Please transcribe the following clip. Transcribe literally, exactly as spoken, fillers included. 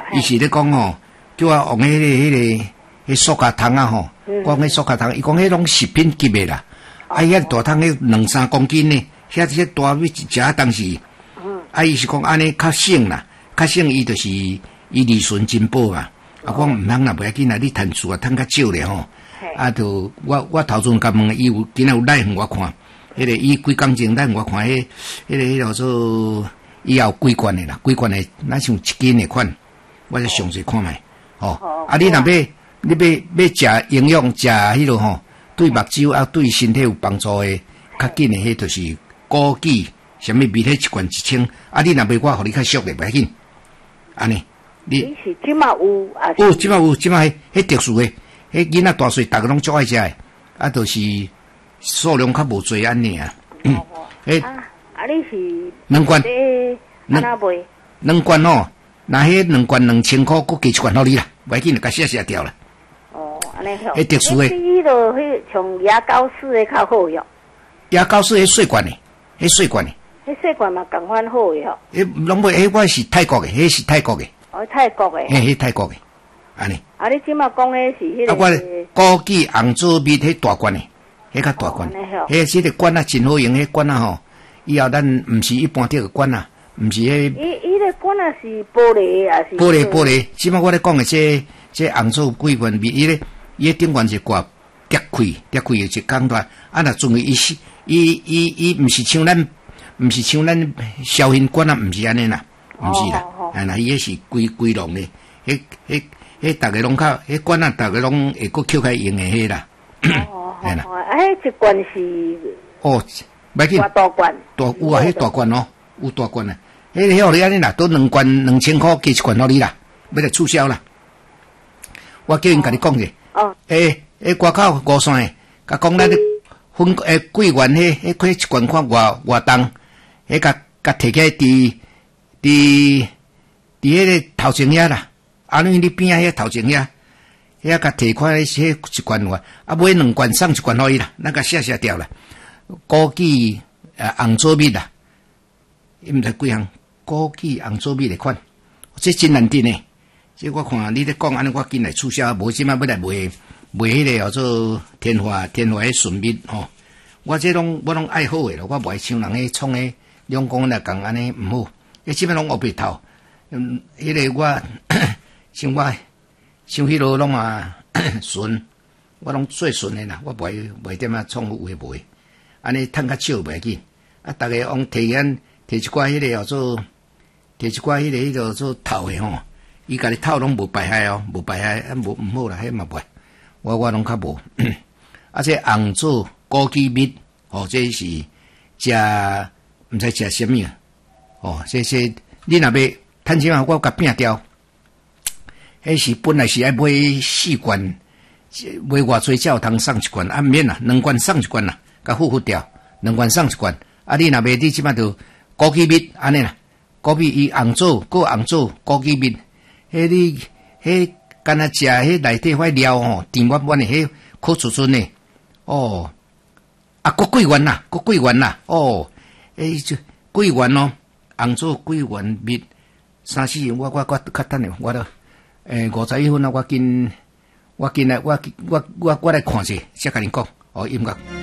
伊是咧讲吼，叫我用迄、那个、迄、那个、迄塑胶桶啊吼，讲迄塑胶桶，伊讲迄拢食品级的啦，啊，遐大桶迄两三公斤呢，遐遐大要一食当时，啊，伊是讲安尼较省啦，较省伊就是伊利润真宝嘛，啊，讲毋通啦，袂要紧啦，你趁厝啊趁较少咧吼，啊，就我我头阵甲问伊有今仔有来互我看，迄、那个伊几工前来互我看，迄、那、迄個迄叫做。伊也有几罐的啦，几罐的，那像一斤的款，我就上去看卖，吼、哦。啊，你若要，你要要食营养，食迄落吼，对目睭啊，对身體有幫助的，較緊的，迄就是枸杞，什麼味？迄一罐一千，啊，你若要我，互你較俗的，袂緊。安尼，你你是即馬有啊？ 有，即馬有，即馬迄迄特殊的，迄囡仔大細，逐個攏足愛食的，啊，就是數量較無濟安尼啊。嗯， 誒。啊！你是两罐， 安那卖？ 两罐哦，那迄两罐两千块，佮加一罐互你啦，袂紧就甲写写掉啦。 哦，安尼好。 迄特殊诶。 迄落迄像牙膏式诶较好用。 牙膏式迄细罐诶，迄细罐诶。 迄细罐嘛共款好诶吼。 迄拢买，迄我是泰国诶，迄是泰国诶。 哦，泰国诶。 嘿，迄泰国诶，安尼。 啊！你即马讲诶是迄个。 啊，我枸杞红棗蜜迄大罐诶，迄较大罐。迄即个罐啊真好用，迄罐啊吼。以後咱毋是一般啲個罐啊，毋是迄。 伊伊個罐啊是玻璃啊是。 玻璃玻璃，即擺我咧講嘅即即紅棗桂冠蜜，伊咧伊頂懸是掛跌開，跌開又是講大，啊若仲伊是伊伊伊毋是像咱毋是像咱消煙罐啊，毋是安尼啦，毋是啦，係啦，伊迄是規規籠嘅，迄迄迄逐個攏較，迄罐啊逐個攏會佫抾開用嘅迄啦， 係啦。啊，迄一罐是。 哦。袂緊， 大罐， 大有啊，迄大罐哦，有大罐啊，迄迄互你安尼啦，都两罐两千箍加一罐互你啦，要来促销啦。我叫因甲你講者，哦，誒誒，外口五山誒，甲講咱粉誒桂圓迄迄塊一罐看偌偌重，迄甲甲摕起來佇佇佇迄個頭前遐啦，啊，你你邊仔迄頭前遐，遐甲摕塊迄一罐話，啊買兩罐送一罐互伊啦，咱甲寫寫掉啦。枸杞誒紅棗蜜啦，伊毋知幾項枸杞紅棗蜜嚟款，這真難訂誒。即我看你咧講安尼，我緊來促銷，無即擺要來賣賣迄個叫做天華天華迄純蜜吼。我這攏我攏愛好誒咯，我袂像人迄創誒兩公來講安尼毋好，伊即擺攏黑白頭。嗯，迄、那個我像我像迄落攏啊純，我攏最純誒啦，我袂袂點啊創有誒賣。安尼趁較少袂緊，啊！逐個往提眼提一寡迄個叫做提一寡迄個迄個做頭誒吼，伊家己頭攏無敗害哦，無敗害，啊無毋好啦，迄嘛袂，我我攏較無。啊，這紅棗枸杞蜜，哦，這是食毋知食啥物啊？哦，這這你若要趁錢啊，我甲拼掉，迄是本來是愛買四罐，買偌濟才有通送一罐，啊，毋免啦，兩罐送一罐啦。甲付付掉，两罐送一罐。啊，你若袂，你即擺就枸杞蜜安尼啦，枸杞伊紅棗，個紅棗枸杞蜜，迄你迄干那食迄內底塊料吼，甜軟軟誒，迄苦脆脆誒，哦，啊，枸桂圓啦，枸桂圓啦，哦，誒就桂圓咯，紅棗桂圓蜜，三四樣，我我我較等下，我都誒五十一分啊，我緊我緊來我我我我來看者，才甲你講，哦，音樂。